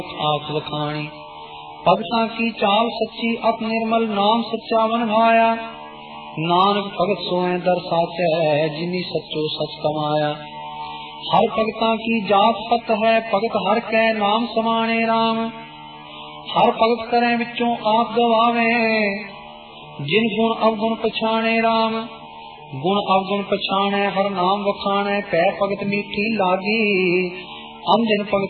ਆਖ ਵਖਾਣੀ। ਭਗਤਾਂ ਕੀ ਚਾਲ ਸੱਚੀ ਅਪ ਨਿਰਮਲ ਨਾਮ ਸੱਚਾ ਵਨ ਭਾਇਆ। ਨਾਨਕ ਭਗਤ ਸੋਏ ਦਰ ਸਾਚੈ ਜਿਨੀ ਸੱਚੋ ਸਚ ਕਮਾਇਆ। ਹਰ ਭਗਤਾਂ ਕੀ ਜਾਤ ਪਤ ਹੈ ਭਗਤ ਹਰ ਕੈ ਨਾਮ ਸਮਾਣੇ ਰਾਮ। ਹਰ ਭਗਤ ਕਰੇ ਵਿੱਚੋਂ ਆਪ ਗਵਾਵੇ ਜਿਨ ਗੁਣ ਅਵਗੁਣ ਪਛਾਣੇ ਰਾਮ। ਗੁਣ ਅਵਗੁਣ ਪਛਾਣੈ ਹਰ ਨਾਮ ਵਖਾਣੈ ਪੈ ਭਗਤ ਮੀਠੀ ਲਾਗੀ। ਅੰਜਨ ਭਗਤ